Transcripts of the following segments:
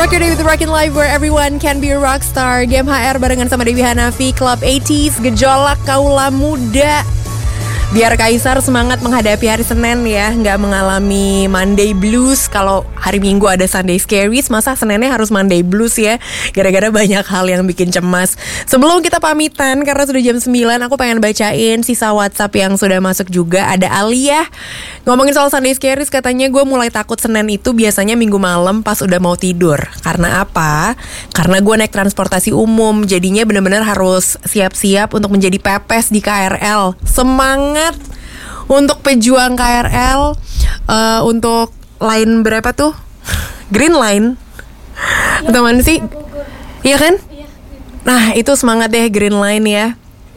Rock Your Day with Rockin' Live where everyone can be a rockstar. Game HR barengan sama Dewi Hanafi, Club 80s, gejolak kaula muda. Biar Kaisar semangat menghadapi hari Senin ya, nggak mengalami Monday Blues. Kalau hari Minggu ada Sunday Scaries, masa Seninnya harus Monday Blues ya? Gara-gara banyak hal yang bikin cemas. Sebelum kita pamitan, karena sudah jam 9, aku pengen bacain sisa WhatsApp yang sudah masuk juga. Ada Aliyah ngomongin soal Sunday Scaries, katanya gue mulai takut Senin itu biasanya Minggu malam pas udah mau tidur. Karena apa? Karena gue naik transportasi umum, jadinya benar-benar harus siap-siap untuk menjadi pepes di KRL. Semangat untuk pejuang KRL, untuk line berapa tuh? Green Line ya, atau mana sih? Iya kan? Iya. Nah itu semangat deh Green Line ya.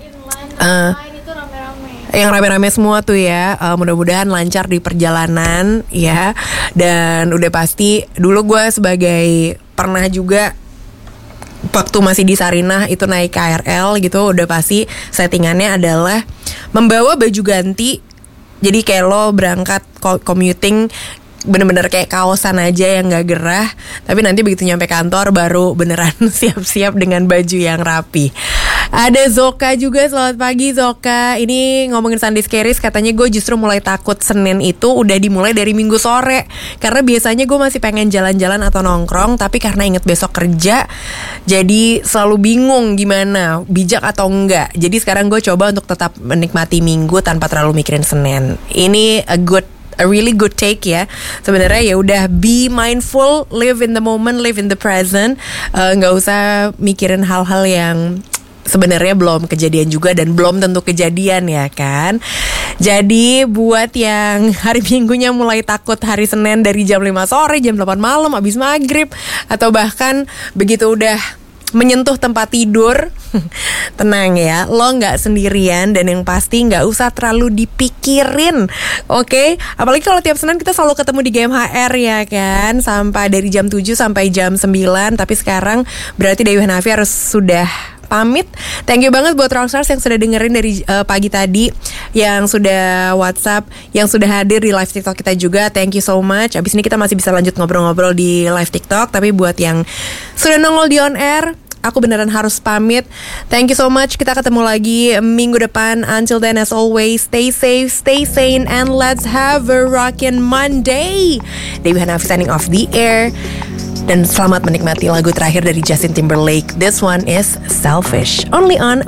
Line itu rame-rame. Yang rame-rame semua tuh ya. Mudah-mudahan lancar di perjalanan ya. Dan udah pasti dulu gue sebagai pernah juga waktu masih di Sarinah itu naik KRL gitu, udah pasti settingannya adalah membawa baju ganti. Jadi kayak lo berangkat commuting bener-bener kayak kaosan aja yang gak gerah, tapi nanti begitu nyampe kantor baru beneran siap-siap dengan baju yang rapi. Ada Zoka juga, selamat pagi Zoka. Ini ngomongin Sunday Scaries, katanya gue justru mulai takut Senin itu udah dimulai dari Minggu sore. Karena biasanya gue masih pengen jalan-jalan atau nongkrong, tapi karena inget besok kerja, jadi selalu bingung gimana, bijak atau enggak. Jadi sekarang gue coba untuk tetap menikmati Minggu tanpa terlalu mikirin Senin. Ini a really good take ya. Sebenarnya ya udah be mindful, live in the moment, live in the present. Nggak usah mikirin hal-hal yang sebenarnya belum kejadian juga dan belum tentu kejadian ya kan. Jadi buat yang hari Minggunya mulai takut hari Senin dari jam 5 sore, jam 8 malam, abis maghrib, atau bahkan begitu udah menyentuh tempat tidur, tenang ya, lo gak sendirian. Dan yang pasti gak usah terlalu dipikirin, oke? Apalagi kalau tiap Senin kita selalu ketemu di Game HR ya kan, sampai dari jam 7 sampai jam 9. Tapi sekarang berarti Dewi Hanafi harus sudah pamit. Thank you banget buat Rockstars yang sudah dengerin dari pagi tadi, yang sudah WhatsApp, yang sudah hadir di live TikTok kita juga. Thank you so much. Abis ini kita masih bisa lanjut ngobrol-ngobrol di live TikTok. Tapi buat yang sudah nongol di on air, aku beneran harus pamit. Thank you so much. Kita ketemu lagi minggu depan. Until then, as always, stay safe, stay sane, and let's have a rockin' Monday. Dewi Hanafi signing off the air. Dan selamat menikmati lagu terakhir dari Justin Timberlake. This one is Selfish. Only on